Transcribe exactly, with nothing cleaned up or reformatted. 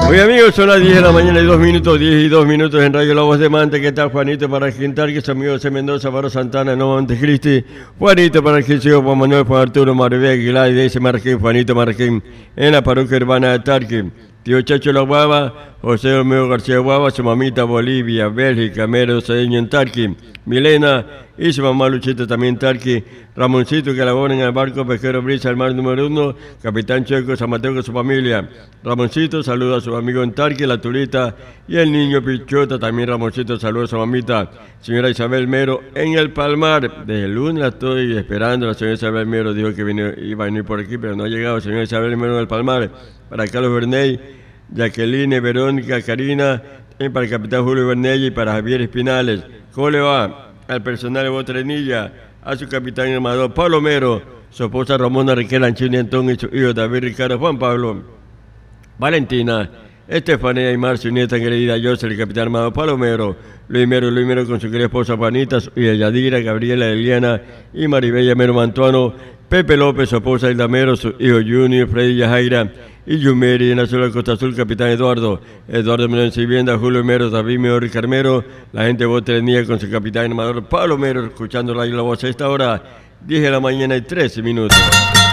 Oye amigos, son las diez de la mañana y dos minutos, diez y dos minutos en Radio La Voz de Mante. ¿Qué tal Juanito para Quintar? Que es amigo de Mendoza, Paro Santana, no Montecristi. Juanito para el Quicio, Juan Manuel, Juan Arturo, Maribel Aguilar y de ese Marquín, Juanito Marquín, en la parroquia urbana de Tarqui. Tío Chacho La Guava, José Romeo García Guava, su mamita Bolivia, Bélgica, Mero Cedeño en Tarqui, Milena y su mamá Luchita también en Tarqui, Ramoncito que labora en el barco pesquero Brisa, el mar número uno, Capitán Checo San Mateo con su familia. Ramoncito saluda a su amigo en Tarqui, la Tulita y el niño Pichota, también Ramoncito saluda a su mamita, señora Isabel Mero en el Palmar. Desde el lunes la estoy esperando, la señora Isabel Mero dijo que vino, iba a venir por aquí, pero no ha llegado, señora Isabel Mero en el Palmar. Para Carlos Berney, Jacqueline, Verónica, Karina, y para el capitán Julio Bernelli y para Javier Espinales. ¿Cómo le va? Al personal de Botrenilla, a su capitán armador Pablo Mero, su esposa Ramona Riquel Anchini Antón y su hijo David Ricardo Juan Pablo, Valentina, Estefanía y Marcio, nieta querida José, el capitán armador Pablo Mero, Luis Mero, Luis Mero con su querida esposa Juanita, su hija Yadira, Gabriela, Eliana y Maribella Mero Mantuano, Pepe López, su esposa Hilda Mero, su hijo Junior, Freddy Yajaira y Yumeri, en la ciudad de Costa Azul, capitán Eduardo, Eduardo Mero en Vivienda, Julio Mero, David Mero, Ricardo Mero, la gente de Botrenilla con su capitán armador Pablo Mero, escuchando la voz a esta hora, diez de la mañana y trece minutos.